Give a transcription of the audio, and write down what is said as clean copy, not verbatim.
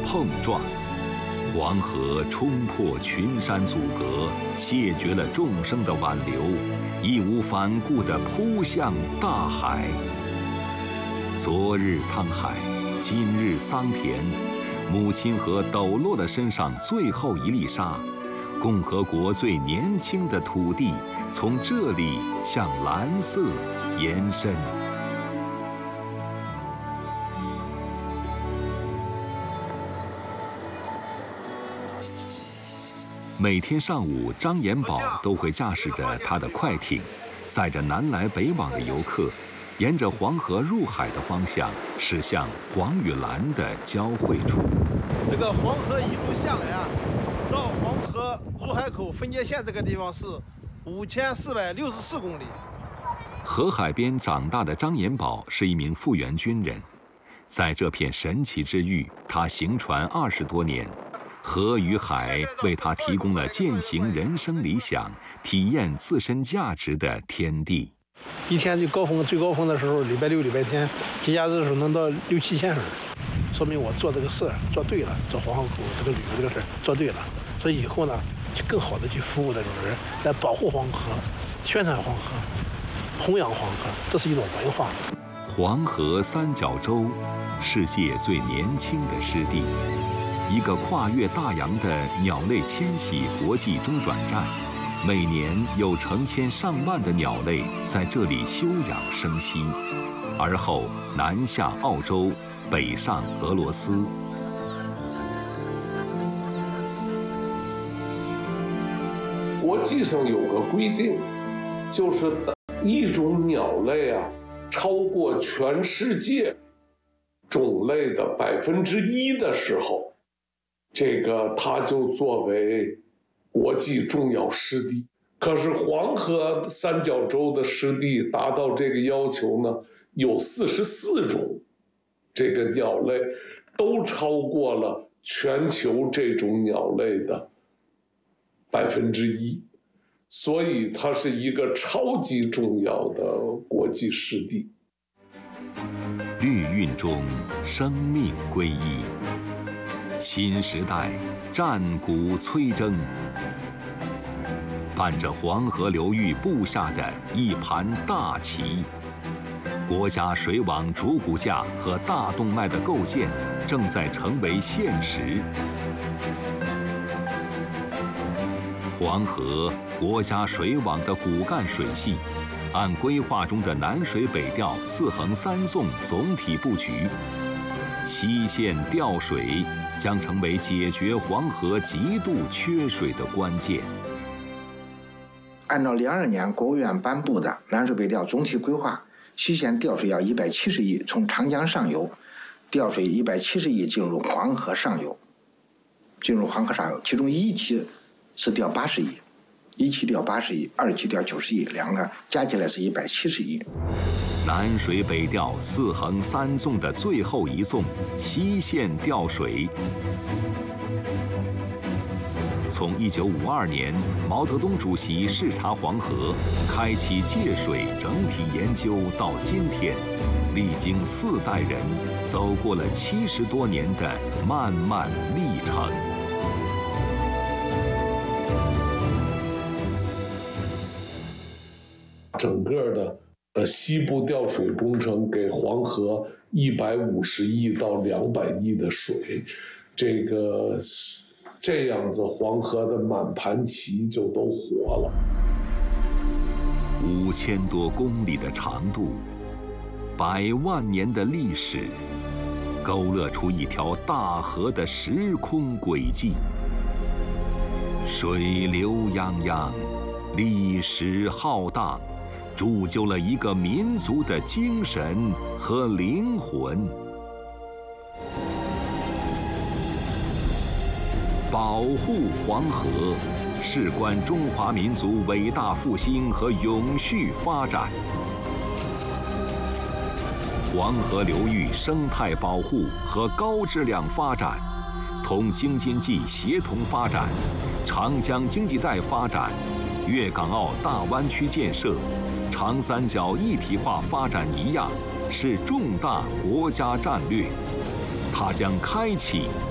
碰撞。黄河冲破群山阻隔，谢绝了众生的挽留，义无反顾地扑向大海。昨日沧海，今日桑田，母亲河抖落了身上最后一粒沙，共和国最年轻的土地从这里向蓝色延伸。每天上午，张延宝都会驾驶着他的快艇，载着南来北往的游客，沿着黄河入海的方向驶向黄与蓝的交汇处。 这个黄河一路下来啊，到黄河入海口分界线这个地方是5464公里。 河海边长大的张延宝是一名复员军人，在这片神奇之域，他行船20多年。河与海为他提供了践行人生理想、体验自身价值的天地。 一天最高峰的时候，礼拜六、礼拜天，节假日的时候能到6、7千人，说明我做这个事儿做对了，做黄河口这个旅游这个事儿做对了。所以以后呢，就更好的去服务这种人，来保护黄河、宣传黄河、弘扬黄河，这是一种文化。 黄河三角洲，世界最年轻的湿地。一个跨越大洋的鸟类迁徙国际中转站，每年有成千上万的鸟类在这里休养生息，而后南下澳洲，北上俄罗斯。 国际上有个规定，就是一种鸟类啊，超过全世界种类的1%的时候，这个它就作为国际重要湿地。可是黄河三角洲的湿地达到这个要求呢，有44种这个鸟类都超过了全球这种鸟类的1%，所以它是一个超级重要的国际湿地。 绿韵中，生命归一。新时代，战鼓催征，伴着黄河流域布下的一盘大棋。国家水网主骨架和大动脉的构建正在成为现实。黄河国家水网的骨干水系，按规划中的南水北调4横3纵总体布局，西线调水将成为解决黄河极度缺水的关键。 按照02年国务院颁布的南水北调总体规划，西线调水要170亿从长江上游调水170亿进入黄河上游，其中一期是调80亿，一期调80亿，2期调90亿，两个加起来是170亿。 南水北调4横3纵的最后一纵，西线调水。从1952年毛泽东主席视察黄河，开启界水整体研究到今天，历经4代人，走过了70多年的漫漫历程。 整个的西部调水工程给黄河150亿到200亿的水，这样子黄河的满盘棋就都活了。 5000多公里的长度，100万年的历史，勾勒出一条大河的时空轨迹。水流泱泱，历史浩荡，铸就了一个民族的精神和灵魂。保护黄河，事关中华民族伟大复兴和永续发展。黄河流域生态保护和高质量发展，同京津冀协同发展，长江经济带发展，粤港澳大湾区建设，长三角一体化发展一样，是重大国家战略。它将开启